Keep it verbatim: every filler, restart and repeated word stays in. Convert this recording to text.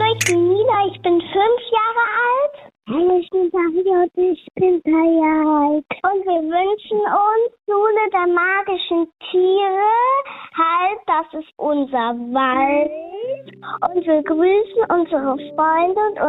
ich bin Nina, ich bin fünf Jahre alt. Hallo, ich bin Maria und ich bin drei Jahre alt. Und wir wünschen uns Schule der magischen Tiere. Halt, das ist unser Wald. Und wir grüßen unsere Freunde und